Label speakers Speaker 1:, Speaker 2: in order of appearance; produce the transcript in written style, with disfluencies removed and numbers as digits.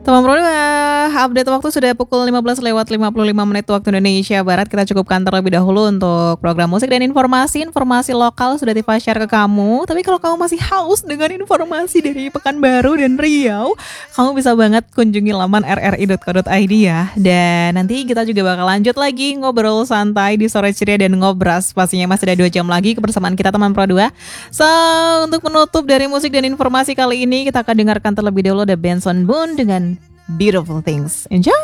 Speaker 1: Teman Pro 2, update waktu sudah pukul 15 lewat 55 menit waktu Indonesia Barat. Kita cukupkan terlebih dahulu untuk program musik dan informasi lokal sudah Tifa share ke kamu. Tapi kalau kamu masih haus dengan informasi dari Pekanbaru dan Riau, kamu bisa banget kunjungi laman rri.co.id ya. Dan nanti kita juga bakal lanjut lagi ngobrol santai di sore ceria dan ngobras. Pastinya masih ada 2 jam lagi kebersamaan kita teman Pro 2. So, untuk menutup dari musik dan informasi kali ini, kita akan dengarkan terlebih dahulu The Benson Boone dengan Beautiful Things. Enjoy!